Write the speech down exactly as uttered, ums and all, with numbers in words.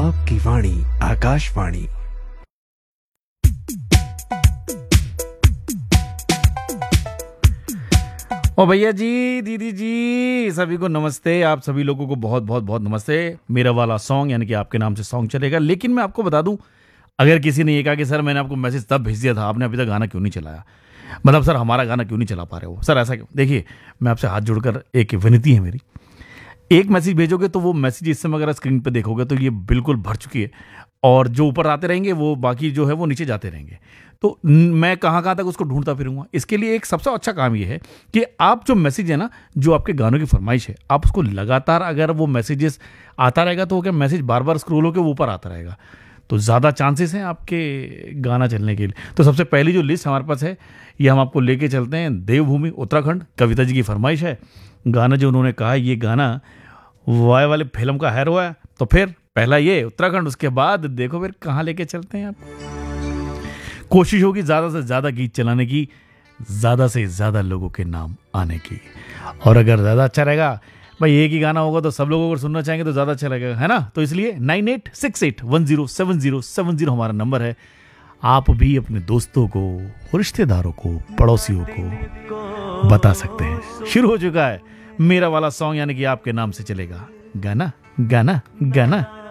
आपकी वाणी आकाशवाणी। ओ भैया जी, दीदी जी, सभी को नमस्ते। आप सभी लोगों को बहुत बहुत बहुत नमस्ते। मेरा वाला सॉन्ग यानी कि आपके नाम से सॉन्ग चलेगा। लेकिन मैं आपको बता दूं, अगर किसी ने ये कहा कि सर मैंने आपको मैसेज तब भेज दिया था, आपने अभी तक गाना क्यों नहीं चलाया, मतलब सर हमारा गाना क्यों नहीं चला पा रहे हो सर, ऐसा क्यों? देखिए, मैं आपसे हाथ जोड़कर एक विनती है मेरी, एक मैसेज भेजोगे तो वो मैसेज इस समय अगर स्क्रीन पे देखोगे तो ये बिल्कुल भर चुकी है, और जो ऊपर आते रहेंगे वो बाकी जो है वो नीचे जाते रहेंगे। तो न- मैं कहाँ कहाँ तक उसको ढूंढता फिरूंगा। इसके लिए एक सबसे अच्छा काम ये है कि आप जो मैसेज है ना, जो आपके गानों की फरमाइश है, आप उसको लगातार, अगर वो मैसेजेस आता रहेगा तो वो क्या मैसेज बार बार स्क्रॉल होकर ऊपर आता रहेगा, तो ज़्यादा चांसेस हैं आपके गाना चलने के लिए। तो सबसे पहली जो लिस्ट हमारे पास है, ये हम आपको लेके चलते हैं देवभूमि उत्तराखंड। कविता जी की फरमाइश है, गाना जो उन्होंने कहा, ये गाना वाई वाले फिल्म का हैरो है। तो फिर पहला ये उत्तराखंड, उसके बाद देखो फिर कहाँ लेके चलते हैं आप। कोशिश होगी ज़्यादा से ज़्यादा गीत चलाने की, ज़्यादा से ज़्यादा लोगों के नाम आने की। और अगर ज़्यादा अच्छा रहेगा भाई, एक ही गाना होगा तो सब लोगों को सुनना चाहेंगे तो ज़्यादा अच्छा लगेगा, है ना। तो इसलिए nine eight six eight one zero seven zero seven zero हमारा नंबर है। आप भी अपने दोस्तों को, रिश्तेदारों को, पड़ोसियों को बता सकते हैं। शुरू हो चुका है मेरा वाला सॉन्ग, यानी कि आपके नाम से चलेगा गाना गाना गाना।